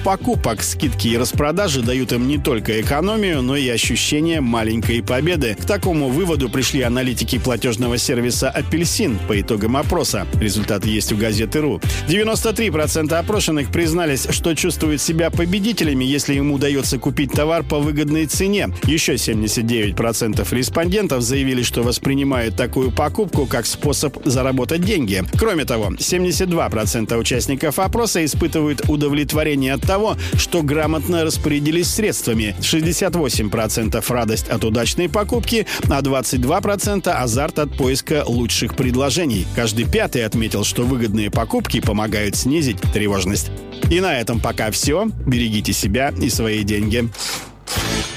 покупок. Скидки и распродажи дают им не только экономию, но и ощущение маленькой победы. К такому выводу пришли аналитики платежного сервиса «Апельсин» по итогам опроса. Результаты есть у газеты.ру. 93% опрошенных признались, что чувствуют себя победителями, если им удается купить товар по выгодной цене. Еще 79% респондентов заявили, что воспринимают такую покупку как способ заработать деньги. Кроме того, 72% участников опроса испытывают удовлетворение от того, что грамотно распорядились средствами. 68% радость от удачной покупки, а 22% азарт от поиска лучших предложений. Каждый пятый отметил, что выгодные покупки помогают снизить тревожность. И на этом пока все. Берегите себя и свои деньги.